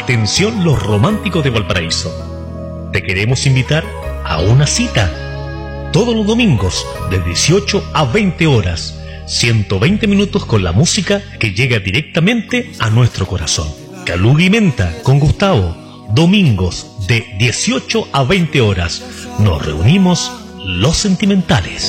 Atención los románticos de Valparaíso. Te queremos invitar a una cita. Todos los domingos de 18 a 20 horas. 120 minutos con la música que llega directamente a nuestro corazón. Caluga y Menta con Gustavo. Domingos de 18 a 20 horas. Nos reunimos los sentimentales.